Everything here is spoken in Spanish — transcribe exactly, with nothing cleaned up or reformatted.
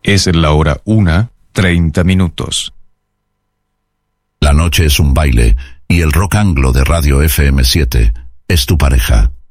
Es la hora una, treinta minutos. La noche es un baile y el rock anglo de Radio F M siete es tu pareja.